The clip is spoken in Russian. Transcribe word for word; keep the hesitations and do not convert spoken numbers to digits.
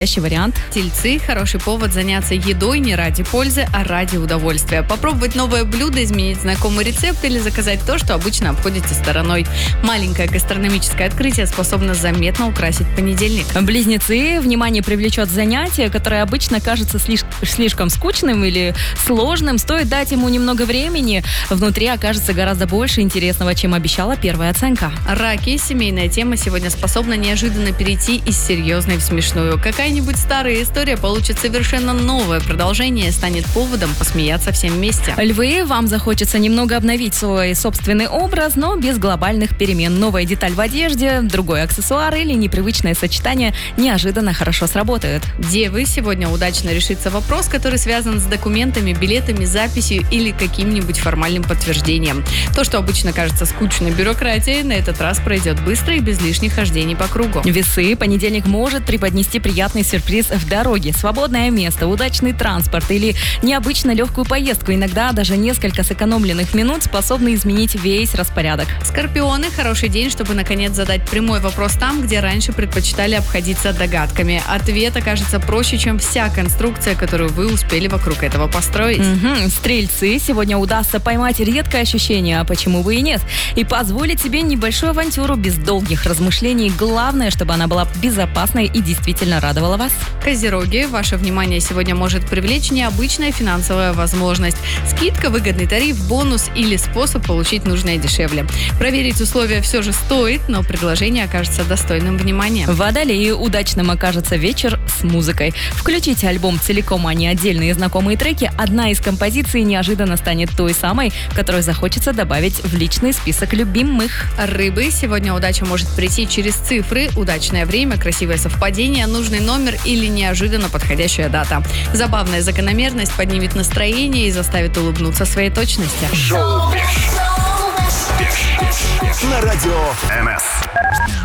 вариант. Тельцы – хороший повод заняться едой не ради пользы, а ради удовольствия. Попробовать новое блюдо, изменить знакомый рецепт или заказать то, что обычно обходите стороной. Маленькое гастрономическое открытие способно заметно украсить понедельник. Близнецы. Внимание привлечет занятие, которое обычно кажется слишком, слишком скучным или сложным. Стоит дать ему немного времени. Внутри окажется гораздо больше интересного, чем обещала первая оценка. Раки. Семейная тема сегодня способна неожиданно перейти из серьезной в смешную. Какая-нибудь старая история получит совершенно новое продолжение и станет поводом посмеяться всем вместе. Львы. Вам захочется немного обновить свой собственный образ, но без глобальных перемен. Новая деталь в одежде, другой аксессуар или непривычное сочетание неожиданно хорошо сработают. Девы. Сегодня удачно решится вопрос, который связан с документами, билетами, записью или каким-нибудь формальным подтверждением. То, что обычно кажется скучной бюрократией, на этот раз пройдет быстро и без лишних хождений по кругу. Весы. Понедельник может преподнести приятный сюрприз в дороге. Свободное место, удачный транспорт или необычно легкую поездку. Иногда даже несколько сэкономленных минут способны изменить весь распорядок. Скорпионы. Хороший день, чтобы наконец задать прямой вопрос там, где раньше предпочитали обходиться догадками. Ответ окажется проще, чем вся конструкция, которую вы успели вокруг этого построить. Угу. Стрельцы. Сегодня удастся поймать редкое ощущение, а почему бы и нет, и позволить себе небольшую авантюру без долгих размышлений. Главное, чтобы она была безопасной и действительно радовала вас. Козероги. Ваше внимание сегодня может привлечь необычная финансовая возможность. Скидка, выгодный тариф, бонус или способ получить нужное дешевле. Проверить условия все же стоит, но предложение окажется достойным внимания. Водолеи. Удачным окажется вечер с музыкой. Включите альбом целиком, а не отдельные знакомые треки. Одна из композиций неожиданно станет той самой, которую захочется добавить в личный список любимых. Рыбы. Сегодня удача может прийти через цифры, удачное время, красивое совпадение, нужный номер или неожиданно подходящая дата. Забавная закономерность поднимет настроение и заставит улыбнуться своей точности. Шоу на радио эн эс.